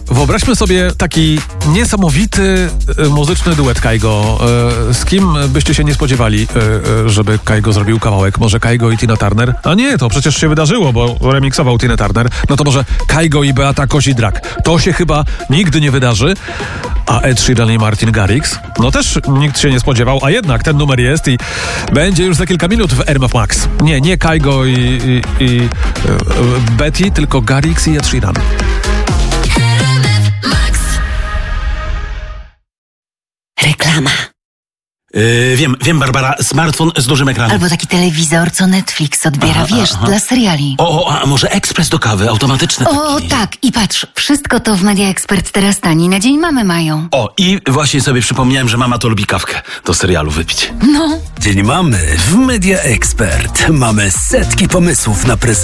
Wyobraźmy sobie taki niesamowity muzyczny duet Kygo. Z kim byście się nie spodziewali, żeby Kygo zrobił kawałek? Może Kygo i Tina Turner? A nie, to przecież się wydarzyło, bo remiksował Tina Turner. No to może Kygo i Beata Kozidrak. To się chyba nigdy nie wydarzy. A Ed Sheeran i Martin Garrix? No też nikt się nie spodziewał, a jednak ten numer jest i będzie już za kilka minut w RMF Max. Nie Kygo i Betty, tylko Garrix i Ed Sheeran. Reklama. Wiem, Barbara, smartfon z dużym ekranem. Albo taki telewizor, co Netflix odbiera, dla seriali. A może ekspres do kawy, automatyczny taki. O, tak, i patrz, wszystko to w Media Expert teraz taniej, na Dzień Mamy mają. I właśnie sobie przypomniałem, że mama to lubi kawkę do serialu wypić. No. Dzień Mamy w Media Expert. Mamy setki pomysłów na prezent.